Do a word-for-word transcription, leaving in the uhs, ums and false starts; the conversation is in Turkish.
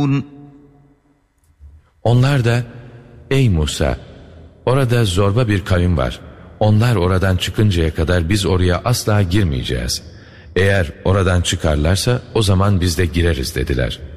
Onlar da, ey Musa, orada zorba bir kavim var. Onlar oradan çıkıncaya kadar biz oraya asla girmeyeceğiz. Eğer oradan çıkarlarsa o zaman biz de gireriz dediler.